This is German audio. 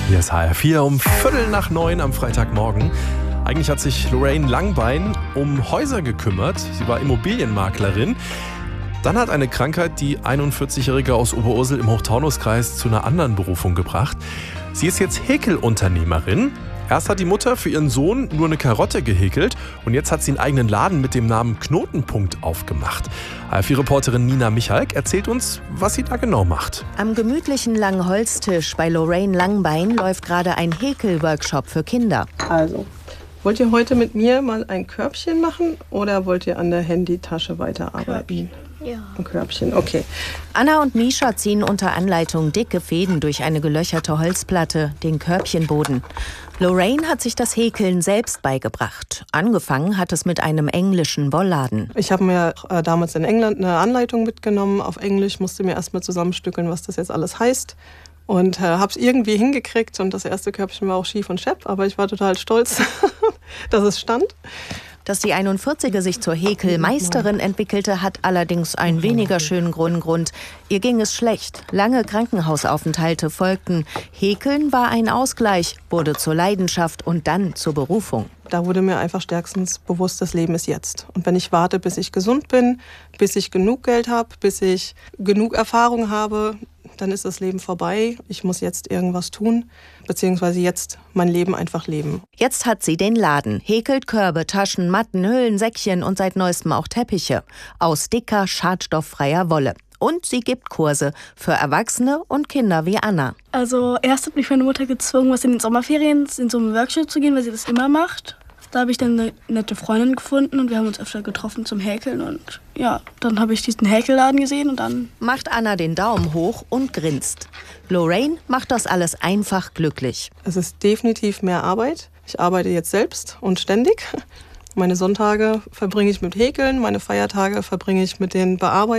Hier ist HR4 um 8:15 am Freitagmorgen. Eigentlich hat sich Lorraine Langbein um Häuser gekümmert. Sie war Immobilienmaklerin. Dann hat eine Krankheit die 41-Jährige aus Oberursel im Hochtaunuskreis zu einer anderen Berufung gebracht. Sie ist jetzt Häkelunternehmerin. Erst hat die Mutter für ihren Sohn nur eine Karotte gehäkelt und jetzt hat sie einen eigenen Laden mit dem Namen Knotenpunkt aufgemacht. HR4-Reporterin Nina Michalk erzählt uns, was sie da genau macht. Am gemütlichen langen Holztisch bei Lorraine Langbein läuft gerade ein Häkelworkshop für Kinder. Also, wollt ihr heute mit mir mal ein Körbchen machen oder wollt ihr an der Handytasche weiterarbeiten? Ja. Ein Körbchen, okay. Anna und Misha ziehen unter Anleitung dicke Fäden durch eine gelöcherte Holzplatte, den Körbchenboden. Lorraine hat sich das Häkeln selbst beigebracht. Angefangen hat es mit einem englischen Wollladen. Ich habe mir damals in England eine Anleitung mitgenommen auf Englisch, musste mir erstmal zusammenstückeln, was das jetzt alles heißt. Und habe es irgendwie hingekriegt und das erste Körbchen war auch schief und schepp, aber ich war total stolz, dass es stand. Dass die 41er sich zur Häkelmeisterin entwickelte, hat allerdings einen weniger schönen Grund. Ihr ging es schlecht. Lange Krankenhausaufenthalte folgten. Häkeln war ein Ausgleich, wurde zur Leidenschaft und dann zur Berufung. Da wurde mir einfach stärkstens bewusst, das Leben ist jetzt. Und wenn ich warte, bis ich gesund bin, bis ich genug Geld habe, bis ich genug Erfahrung habe, dann ist das Leben vorbei. Ich muss jetzt irgendwas tun, beziehungsweise jetzt mein Leben einfach leben. Jetzt hat sie den Laden, häkelt Körbe, Taschen, Matten, Hüllen, Säckchen und seit neuestem auch Teppiche aus dicker, schadstofffreier Wolle. Und sie gibt Kurse für Erwachsene und Kinder wie Anna. Also erst hat mich meine Mutter gezwungen, in den Sommerferien in so einen Workshop zu gehen, weil sie das immer macht. Da habe ich dann eine nette Freundin gefunden und wir haben uns öfter getroffen zum Häkeln. Und ja, dann habe ich diesen Häkelladen gesehen und dann... Macht Anna den Daumen hoch und grinst. Lorraine macht das alles einfach glücklich. Es ist definitiv mehr Arbeit. Ich arbeite jetzt selbst und ständig. Meine Sonntage verbringe ich mit Häkeln, meine Feiertage verbringe ich mit den Bearbeitungen.